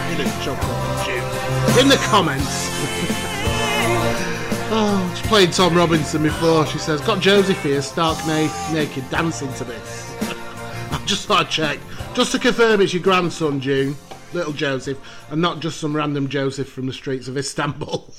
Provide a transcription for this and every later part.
You didn't chuckle, June. In the comments. Oh, she played Tom Robinson before. She says, got Joseph here, stark naked, dancing to this. I just thought I'd check. Just to confirm it's your grandson, June. Little Joseph. And not just some random Joseph from the streets of Istanbul.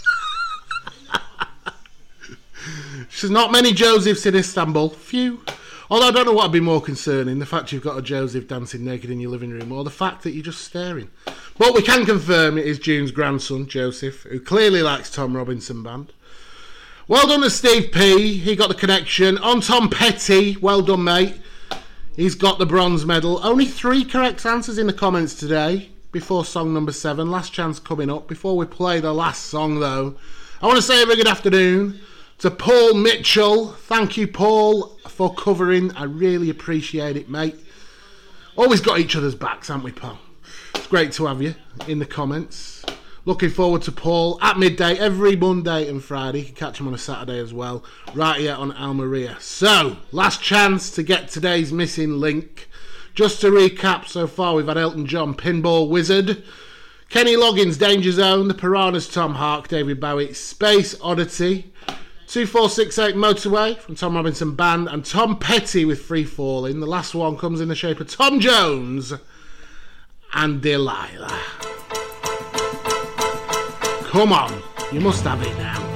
She says, not many Josephs in Istanbul. Few. Although I don't know what would be more concerning, the fact you've got a Joseph dancing naked in your living room, or the fact that you're just staring. But we can confirm it is June's grandson, Joseph, who clearly likes Tom Robinson Band. Well done to Steve P. He got the connection. On Tom Petty, well done, mate. He's got the bronze medal. Only 3 correct answers in the comments today before song number 7. Last chance coming up. Before we play the last song, though, I want to say a very good afternoon to Paul Mitchell. Thank you, Paul, for covering. I really appreciate it, mate. Always got each other's backs, haven't we, Paul? It's great to have you in the comments. Looking forward to Paul at midday every Monday and Friday. You can catch him on a Saturday as well, right here on Al Maria. So, last chance to get today's missing link. Just to recap, so far we've had Elton John, Pinball Wizard, Kenny Loggins, Danger Zone, The Piranhas, Tom Hark, David Bowie, Space Oddity, 2468 Motorway from Tom Robinson Band, and Tom Petty with Free Falling. The last one comes in the shape of Tom Jones and Delilah. Come on, you must have it now.